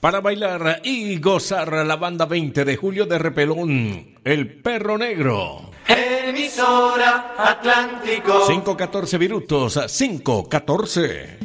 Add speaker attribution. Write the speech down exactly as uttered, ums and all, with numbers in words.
Speaker 1: Para bailar y gozar la banda veinte de julio de Repelón, El Perro Negro.
Speaker 2: Emisora Atlántico.
Speaker 1: cinco catorce minutos, cinco catorce.